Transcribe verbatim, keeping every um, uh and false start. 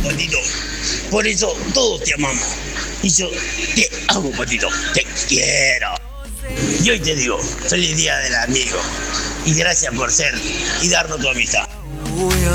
Patito. Por eso todos te amamos. Y yo te amo, Patito. Te quiero. Y hoy te digo, feliz día del amigo. Y gracias por ser y darnos tu amistad.